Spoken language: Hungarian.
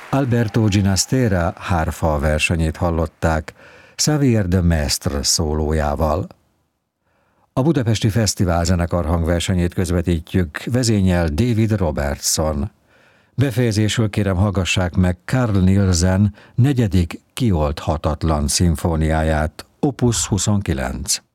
Alberto Ginastera hárfa versenyét hallották, Xavier de Mestre szólójával. A Budapesti Fesztivál zenekar hangversenyét közvetítjük, vezényel David Robertson. Befejezésül kérem hallgassák meg Carl Nielsen 4. kioldhatatlan szimfóniáját, Opus 29.